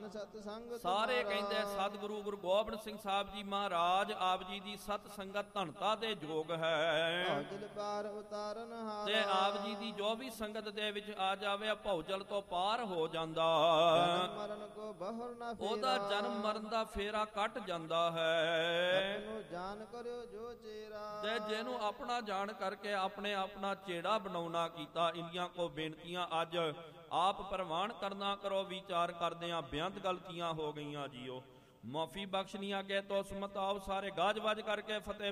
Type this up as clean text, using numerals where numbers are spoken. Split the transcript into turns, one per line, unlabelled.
ਸਤ ਸੰਗ
ਸਾਰੇ ਕਹਿੰਦੇ ਸਤਿਗੁਰੂ ਗੁਰੂ ਗੋਬਿੰਦ ਸਿੰਘ ਸਾਹਿਬ ਜੀ ਮਹਾਰਾਜ ਆਪ ਜੀ ਦੀ ਸਤ ਸੰਗਤ ਧਨਤਾ ਦੇ ਯੋਗ ਹੈ।
ਭੌਜਲ ਪਾਰ ਉਤਾਰਨ ਹਾਰਾ,
ਤੇ ਆਪ ਜੀ ਦੀ ਜੋ ਵੀ ਸੰਗਤ ਦੇ ਵਿੱਚ ਆ ਜਾਵੇ ਭੌਜਲ ਤੋਂ ਪਾਰ ਹੋ ਜਾਂਦਾ,
ਜਨਮ ਮਰਨ ਕੋ ਬਹੁਰ ਨਾ ਫੇਰਾ,
ਉਹਦਾ ਜਨਮ ਮਰਨ ਦਾ ਫੇਰਾ ਕੱਟ ਜਾਂਦਾ ਹੈ।
ਆਪਣੋ ਜਾਣ ਕਰਿਓ ਜੋ ਚੇਰਾ,
ਤੇ ਜਿਹਨੂੰ ਆਪਣਾ ਜਾਣ ਕਰਕੇ ਆਪਣਾ ਚੇੜਾ ਬਣਾਉਣਾ ਕੀਤਾ। ਇੰਨੀਆਂ ਕੋ ਬੇਨਤੀਆਂ ਅੱਜ ਆਪ ਪ੍ਰਵਾਨ ਕਰਨਾ ਕਰੋ। ਵਿਚਾਰ ਕਰਦੇ ਆ ਬੇਅੰਤ ਗਲਤੀਆਂ ਹੋ ਗਈਆਂ ਜੀਓ, ਮਾਫੀ ਬਖਸ਼ਣੀ ਅੱਗੇ ਤੋਂ ਸਮਤ ਆਓ ਸਾਰੇ ਗਾਜ ਵੱਜ ਕਰਕੇ ਫਤਿਹ